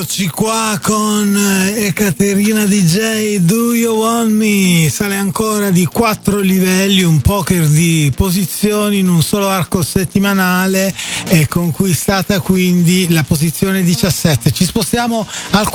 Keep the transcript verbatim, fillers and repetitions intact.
Eccoci qua con Ekaterina D J, Do You Want Me? Sale ancora di quattro livelli, un poker di posizioni in un solo arco settimanale e conquistata quindi la posizione diciassette. Ci spostiamo al